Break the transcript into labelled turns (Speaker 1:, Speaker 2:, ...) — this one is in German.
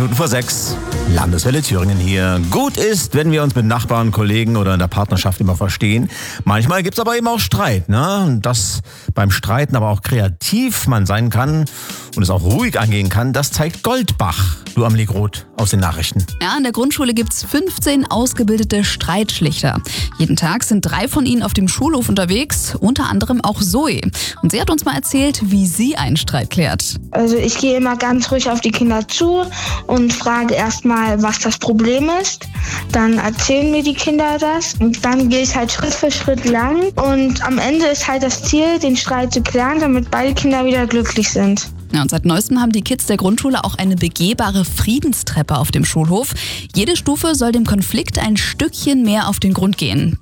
Speaker 1: 6:10. Landeswelle Thüringen hier. Gut ist, wenn wir uns mit Nachbarn, Kollegen oder in der Partnerschaft immer verstehen. Manchmal gibt's aber eben auch Streit, ne? Und dass beim Streiten aber auch kreativ man sein kann und es auch ruhig angehen kann, das zeigt Goldbach, du Amelie Groth aus den Nachrichten.
Speaker 2: Ja, in der Grundschule gibt's 15 ausgebildete Streitschlichter. Jeden Tag sind 3 von ihnen auf dem Schulhof unterwegs, unter anderem auch Zoe. Und sie hat uns mal erzählt, wie sie einen Streit klärt.
Speaker 3: Also ich gehe immer ganz ruhig auf die Kinder zu und frage erstmal, was das Problem ist. Dann erzählen mir die Kinder das und dann gehe ich halt Schritt für Schritt lang. Und am Ende ist halt das Ziel, den Streit zu klären, damit beide Kinder wieder glücklich sind.
Speaker 2: Ja, und seit neuestem haben die Kids der Grundschule auch eine begehbare Friedenstreppe auf dem Schulhof. Jede Stufe soll dem Konflikt ein Stückchen mehr auf den Grund gehen.